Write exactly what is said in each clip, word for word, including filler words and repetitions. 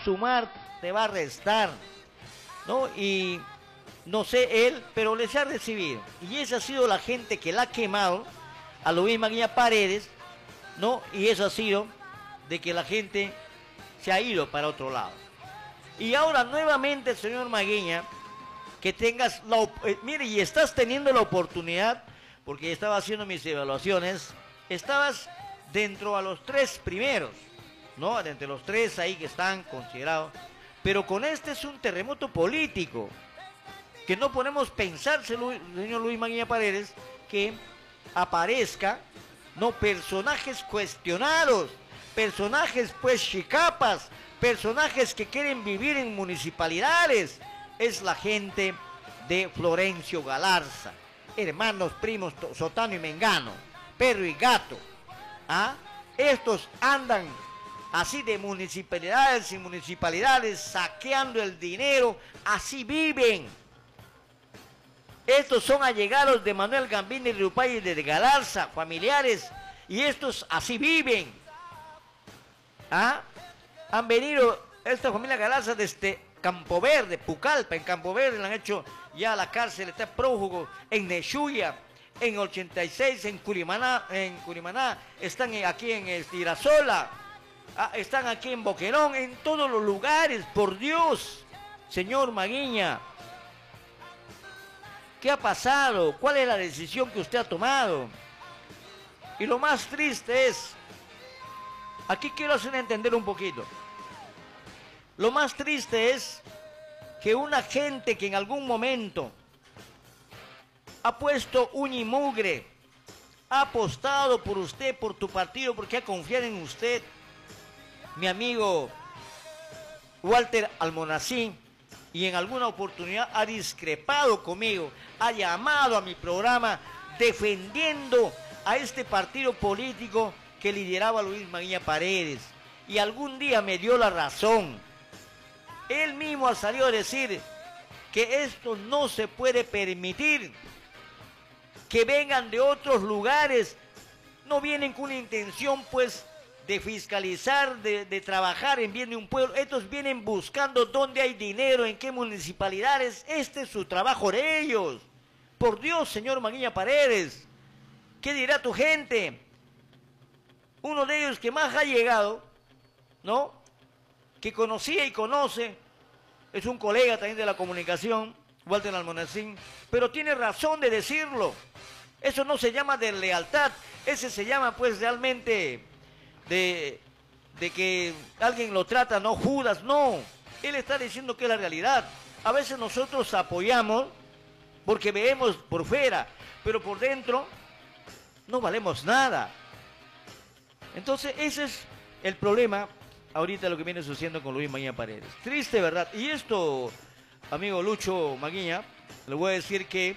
sumar, te va a restar, ¿no? Y no sé él, pero les ha recibido. Y esa ha sido la gente que la ha quemado a Luis Maguiña Paredes, ¿no? Y eso ha sido de que la gente se ha ido para otro lado. Y ahora nuevamente, señor Maguiña, que tengas la... Eh, mire, y estás teniendo la oportunidad, porque estaba haciendo mis evaluaciones, estabas dentro a los tres primeros, ¿no? Entre los tres ahí que están considerados. Pero con este es un terremoto político, que no podemos pensar, señor Luis Maguiña Paredes, que aparezca, no, personajes cuestionados, personajes pues chicapas, personajes que quieren vivir en municipalidades. Es la gente de Florencio Galarza, hermanos, primos, Sotano y Mengano, perro y gato. ¿Ah? Estos andan así de municipalidades y municipalidades saqueando el dinero, así viven. Estos son allegados de Manuel Gambini y Rupay de Galarza, familiares, y estos así viven. ¿Ah? Han venido esta familia Galarza desde Campo Verde, Pucallpa, en Campo Verde le han hecho ya la cárcel, está prófugo, en Neshuya, en ochenta y seis, en Curimaná, en Curimaná, están aquí en Estirasola, ah, están aquí en Boquerón, en todos los lugares, por Dios, señor Maguiña. ¿Qué ha pasado? ¿Cuál es la decisión que usted ha tomado? Y lo más triste es, aquí quiero hacer entender un poquito. Lo más triste es que una gente que en algún momento ha puesto uña y mugre, ha apostado por usted, por tu partido, porque ha confiado en usted, mi amigo Walter Almonacín, y en alguna oportunidad ha discrepado conmigo, ha llamado a mi programa defendiendo a este partido político que lideraba Luis Maguiña Paredes, y algún día me dio la razón. Él mismo ha salido a decir que esto no se puede permitir, que vengan de otros lugares, no vienen con una intención pues de fiscalizar, de, de trabajar en bien de un pueblo. Estos vienen buscando dónde hay dinero, en qué municipalidades. Este es su trabajo de ellos. Por Dios, señor Maguiña Paredes, ¿qué dirá tu gente? Uno de ellos que más ha llegado, ¿no?, que conocía y conoce, es un colega también de la comunicación, Walter Almonacín, pero tiene razón de decirlo. Eso no se llama de lealtad, ese se llama pues realmente de, de que alguien lo trata, no Judas, no. Él está diciendo que es la realidad. A veces nosotros apoyamos porque vemos por fuera, pero por dentro no valemos nada. Entonces ese es el problema ahorita, lo que viene sucediendo con Luis Maguiña Paredes. Triste, ¿verdad? Y esto, amigo Lucho Maguiña, le voy a decir que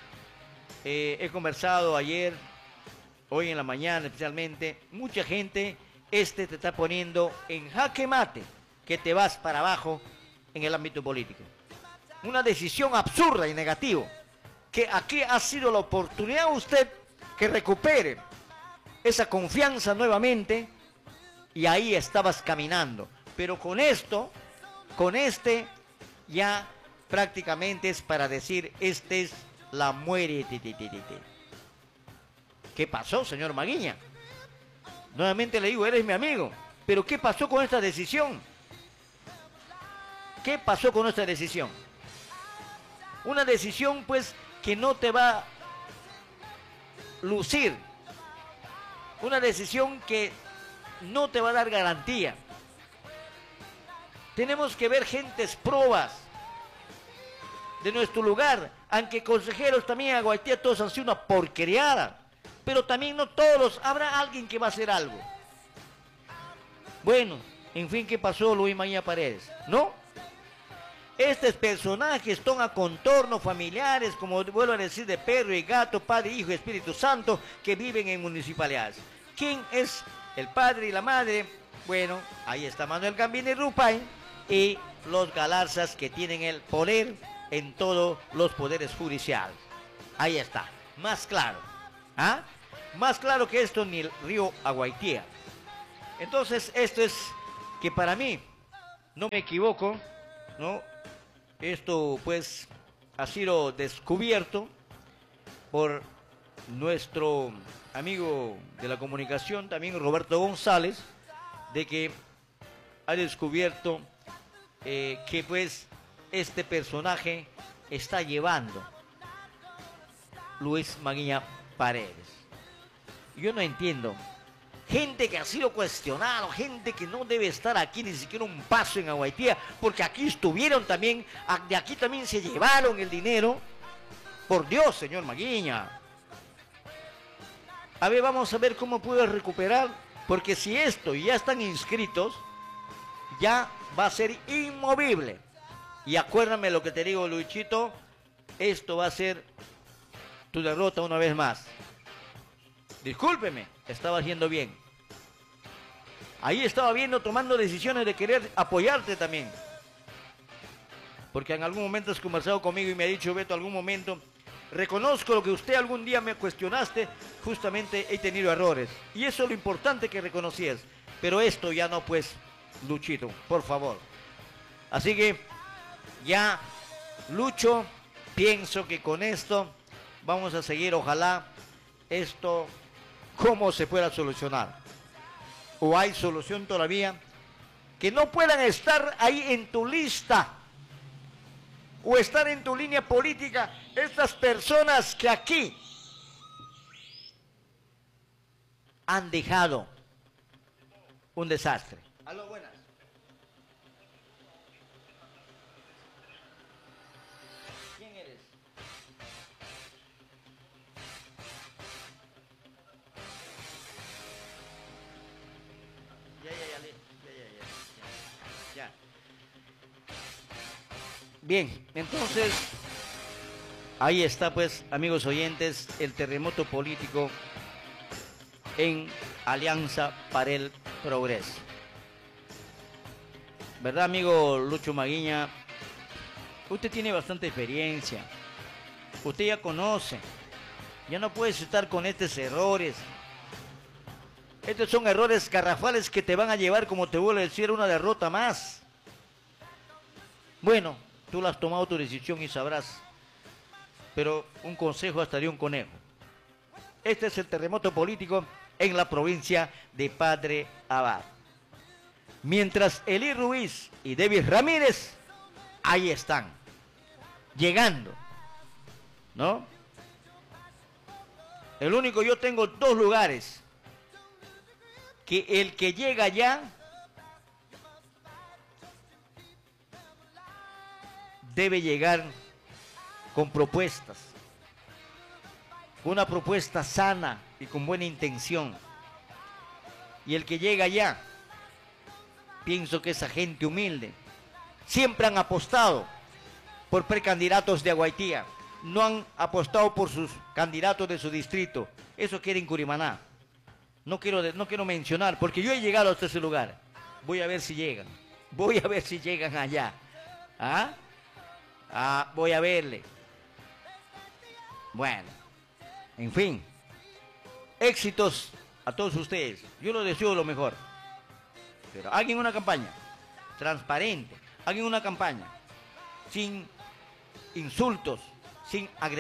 eh, he conversado ayer, hoy en la mañana especialmente, mucha gente, este te está poniendo en jaque mate, que te vas para abajo en el ámbito político. Una decisión absurda y negativa, que aquí ha sido la oportunidad a usted que recupere esa confianza nuevamente, y ahí estabas caminando. Pero con esto, con este, ya prácticamente es para decir, este es la muerte. ¿Qué pasó, señor Maguiña? Nuevamente le digo, eres mi amigo, pero ¿qué pasó con esta decisión? ¿Qué pasó con esta decisión? Una decisión, pues, que no te va a lucir. Una decisión que no te va a dar garantía. Tenemos que ver gentes probas de nuestro lugar, aunque consejeros también a Guaitía todos han sido una porqueriada, pero también no todos, habrá alguien que va a hacer algo. Bueno, en fin, ¿qué pasó, Luis Maguiña Paredes? ¿No? Estos personajes son a contorno familiares, como vuelvo a decir, de perro y gato, Padre, Hijo y Espíritu Santo, que viven en municipalidades. ¿Quién es el padre y la madre? Bueno, ahí está Manuel Gambini Rupay y los Galarzas, que tienen el poder en todos los poderes judiciales. Ahí está, más claro. ¿Ah? Más claro que esto ni el río Aguaitía. Entonces, esto es que para mí no me equivoco, ¿no? Esto pues ha sido descubierto por nuestro amigo de la comunicación, también Roberto González, de que ha descubierto eh, que pues este personaje está llevando Luis Maguiña Paredes. Yo no entiendo. Gente que ha sido cuestionado, gente que no debe estar aquí ni siquiera un paso en Aguaitía, porque aquí estuvieron también, de aquí también se llevaron el dinero. Por Dios, señor Maguiña. A ver, vamos a ver cómo puede recuperar, porque si esto ya están inscritos, ya va a ser inmovible. Y acuérdame lo que te digo, Luchito, esto va a ser tu derrota una vez más. Discúlpeme, estaba haciendo bien. Ahí estaba viendo, tomando decisiones de querer apoyarte también. Porque en algún momento has conversado conmigo y me ha dicho, Beto, algún momento, reconozco lo que usted algún día me cuestionaste, justamente he tenido errores. Y eso es lo importante que reconocías. Pero esto ya no, pues, Luchito, por favor. Así que, ya, Lucho, pienso que con esto vamos a seguir, ojalá, esto, cómo se pueda solucionar. ¿O hay solución todavía? Que no puedan estar ahí en tu lista o estar en tu línea política estas personas que aquí han dejado un desastre. Aló, buenas. ¿Quién eres? Ya, ya, ya, ya, ya, ya, ya. Bien, entonces, ahí está pues, amigos oyentes, el terremoto político en Alianza para el Progreso. ¿Verdad, amigo Lucho Maguiña? Usted tiene bastante experiencia, usted ya conoce, ya no puedes estar con estos errores. Estos son errores garrafales que te van a llevar, como te vuelvo a decir, a una derrota más. Bueno, tú lo has tomado tu decisión y sabrás. Pero un consejo hasta de un conejo. Este es el terremoto político en la provincia de Padre Abad. Mientras Eli Ruiz y David Ramírez, ahí están, llegando, ¿no? El único, yo tengo dos lugares, que el que llega ya debe llegar con propuestas, una propuesta sana y con buena intención. Y el que llega ya, pienso que esa gente humilde, siempre han apostado por precandidatos de Aguaitía, no han apostado por sus candidatos de su distrito. Eso quiere en Curimaná. No quiero, no quiero mencionar, porque yo he llegado hasta ese lugar. Voy a ver si llegan. Voy a ver si llegan allá. ¿Ah? Ah, voy a verle. Bueno, en fin. Éxitos a todos ustedes. Yo les deseo lo mejor. Pero hagan una campaña transparente. Hagan una campaña sin insultos, sin agresiones.